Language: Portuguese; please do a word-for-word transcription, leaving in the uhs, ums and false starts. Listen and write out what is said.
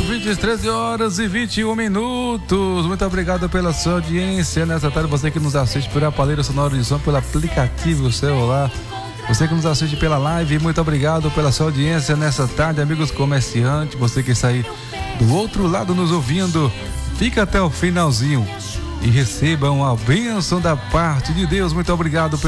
ouvintes, treze horas e vinte e um minutos. Muito obrigado pela sua audiência nessa tarde. Você que nos assiste por aparelho sonoro de som, pelo aplicativo celular. Você que nos assiste pela live, muito obrigado pela sua audiência nessa tarde, amigos comerciantes. Você que está aí do outro lado nos ouvindo, fica até o finalzinho e receba uma bênção da parte de Deus. Muito obrigado.